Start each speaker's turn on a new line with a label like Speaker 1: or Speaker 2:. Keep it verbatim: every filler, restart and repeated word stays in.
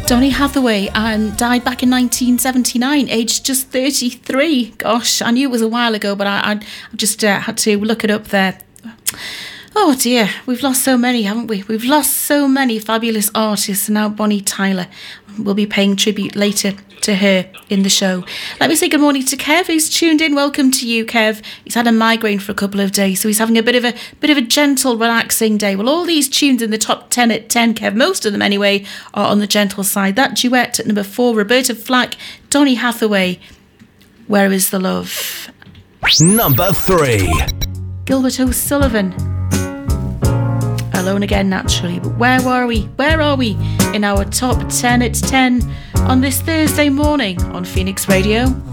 Speaker 1: Donny Hathaway um, died back in nineteen seventy-nine, aged just thirty-three. Gosh, I knew it was a while ago, but I, I just uh, had to look it up there. Oh dear, we've lost so many, haven't we? We've lost so many fabulous artists. And now Bonnie Tyler will be paying tribute later to her in the show. Let me say good morning to Kev, who's tuned in. Welcome to you, Kev. He's had a migraine for a couple of days, so he's having a bit of a bit of a gentle, relaxing day. Well, all these tunes in the top ten at ten, Kev, most of them anyway, are on the gentle side. That duet at number four, Roberta Flack, Donny Hathaway, Where Is the Love?
Speaker 2: Number three.
Speaker 1: Gilbert O'Sullivan, Alone Again, naturally. But where are we? Where are we in our top ten at ten on this Thursday morning on Phoenix Radio?